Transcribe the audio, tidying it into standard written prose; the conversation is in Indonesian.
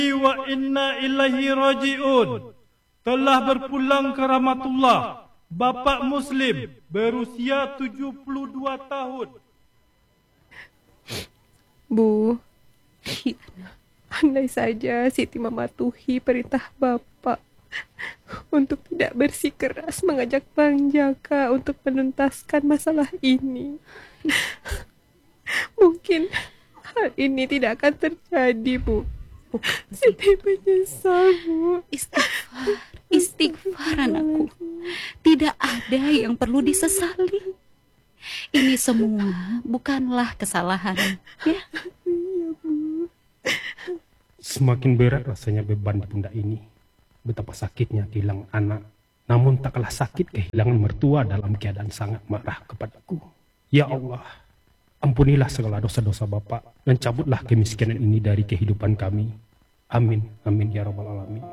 Wa inna ilaihi raji'un. Telah berpulang ke rahmatullah Bapak Muslim berusia 72 tahun. Bu, andai saja Siti mematuhi perintah Bapak untuk tidak bersikeras mengajak Bang Jaka untuk menuntaskan masalah ini, mungkin hal ini tidak akan terjadi, Bu. Siti menyesal, Bu. Istighfar anakku. Tidak ada yang perlu disesali. Ini semua bukanlah kesalahan, ya. Semakin berat rasanya beban di pundak ini. Betapa sakitnya kehilangan anak. Namun tak kalah sakit kehilangan mertua dalam keadaan sangat marah kepadaku. Ya Allah, ampunilah segala dosa-dosa Bapak dan cabutlah kemiskinan ini dari kehidupan kami. Amin, amin ya rabbal alamin.